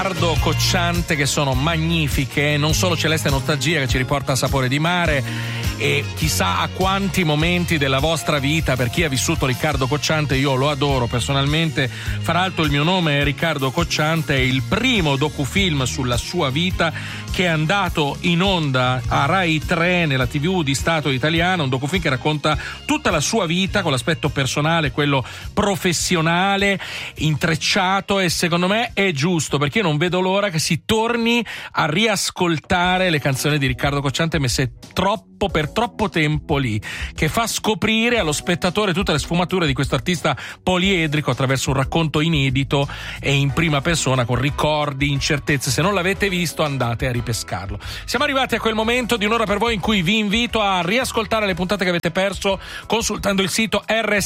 Riccardo Cocciante, che sono magnifiche, non solo Celeste Nostalgia che ci riporta a Sapore di Mare e chissà a quanti momenti della vostra vita. Per chi ha vissuto Riccardo Cocciante, io lo adoro personalmente. Fra l'altro Il mio nome è Riccardo Cocciante, è il primo docufilm sulla sua vita che è andato in onda a Rai 3 nella TV di Stato italiana, un docufilm che racconta tutta la sua vita con l'aspetto personale, quello professionale, intrecciato, e secondo me è giusto, perché io non vedo l'ora che si torni a riascoltare le canzoni di Riccardo Cocciante messe per troppo tempo lì, che fa scoprire allo spettatore tutte le sfumature di questo artista poliedrico attraverso un racconto inedito e in prima persona, con ricordi, incertezze. Se non l'avete visto, andate a ripescarlo. Siamo arrivati a quel momento di Un'ora per voi in cui vi invito a riascoltare le puntate che avete perso consultando il sito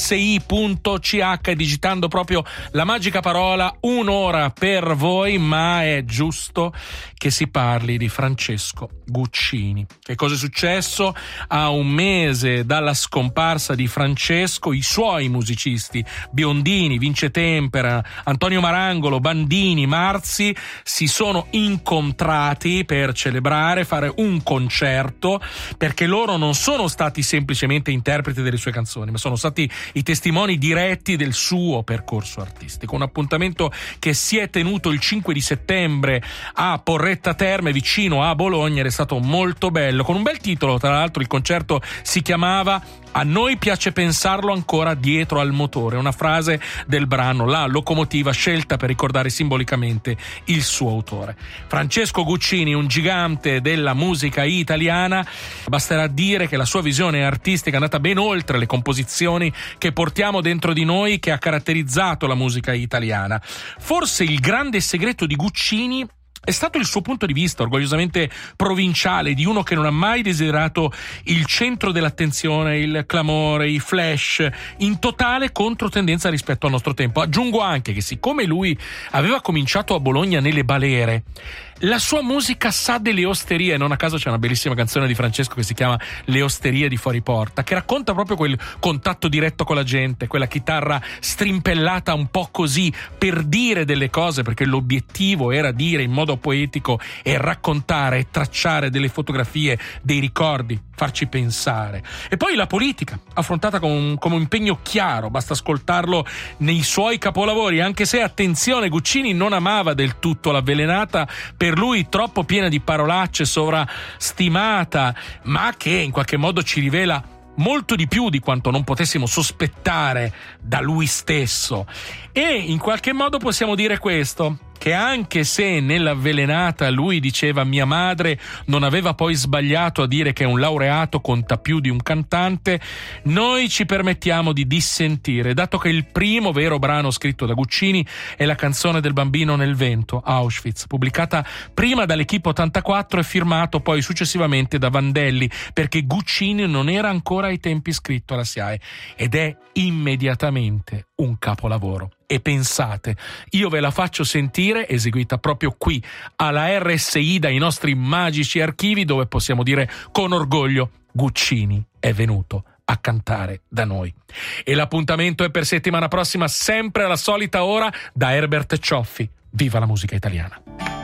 rsi.ch e digitando proprio la magica parola Un'ora per voi. Ma è giusto che si parli di Francesco Guccini. Che cosa è successo? A un mese dalla scomparsa di Francesco, i suoi musicisti Biondini, Vince Tempera, Antonio Marangolo, Bandini, Marzi si sono incontrati per celebrare, fare un concerto, perché loro non sono stati semplicemente interpreti delle sue canzoni, ma sono stati i testimoni diretti del suo percorso artistico. Un appuntamento che si è tenuto il 5 di settembre a Porretta Terme, vicino a Bologna, ed è stato molto bello, con un bel titolo. Tra l'altro il concerto si chiamava "A noi piace pensarlo ancora dietro al motore", una frase del brano, la locomotiva scelta per ricordare simbolicamente il suo autore. Francesco Guccini, un gigante della musica italiana. Basterà dire che la sua visione artistica è andata ben oltre le composizioni che portiamo dentro di noi, che ha caratterizzato la musica italiana. Forse il grande segreto di Guccini è stato il suo punto di vista orgogliosamente provinciale, di uno che non ha mai desiderato il centro dell'attenzione, il clamore, i flash, in totale controtendenza rispetto al nostro tempo. Aggiungo anche che, siccome lui aveva cominciato a Bologna nelle balere, la sua musica sa delle osterie. Non a caso c'è una bellissima canzone di Francesco che si chiama Le osterie di fuori porta, che racconta proprio quel contatto diretto con la gente, quella chitarra strimpellata un po' così per dire delle cose, perché l'obiettivo era dire in modo poetico e raccontare e tracciare delle fotografie, dei ricordi, farci pensare. E poi la politica, affrontata come un impegno chiaro, basta ascoltarlo nei suoi capolavori, anche se, attenzione, Guccini non amava del tutto l'avvelenata, per lui troppo piena di parolacce, sovrastimata, ma che in qualche modo ci rivela molto di più di quanto non potessimo sospettare da lui stesso. E in qualche modo possiamo dire questo, che anche se nell'avvelenata lui diceva "mia madre non aveva poi sbagliato a dire che un laureato conta più di un cantante", noi ci permettiamo di dissentire, dato che il primo vero brano scritto da Guccini è la canzone del bambino nel vento, Auschwitz, pubblicata prima dall'Equipe 84 e firmato poi successivamente da Vandelli, perché Guccini non era ancora ai tempi iscritto alla SIAE, ed è immediatamente un capolavoro. E pensate, io ve la faccio sentire eseguita proprio qui alla RSI dai nostri magici archivi, dove possiamo dire con orgoglio: Guccini è venuto a cantare da noi. E l'appuntamento è per settimana prossima, sempre alla solita ora, da Herbert Cioffi. Viva la musica italiana!